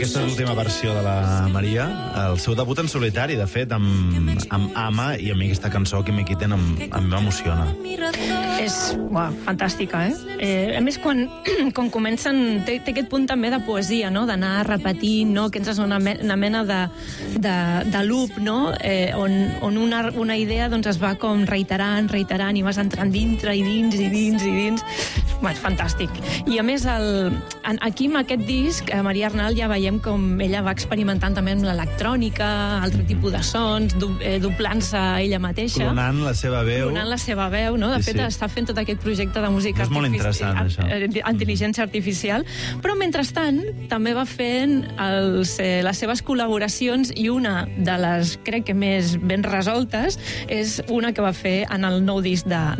Aquesta és l'última versió de la Maria, el seu debut en solitari, de fet, amb Ama, i a mi aquesta cançó, Kimi Kitten, a mi m'emociona. És fantàstica, a més, quan comencen, té aquest punt també de poesia, no? D'anar repetint, no? Que entres en una mena de loop, no? On una idea doncs, es va com reiterant, i vas entrant dintre i dins. És fantàstic. I a més, aquí amb aquest disc, Maria Arnal ja veiem com ella va experimentant també amb l'electrònica, altre tipus de sons, doblant-se ella mateixa. Clonant la seva veu. No? De fet, està fent tot aquest projecte de música és molt interessant, això. Intel·ligència artificial, però mentrestant també va fent les seves col·laboracions, i una de les, crec que més ben resoltes, és una que va fer en el nou disc de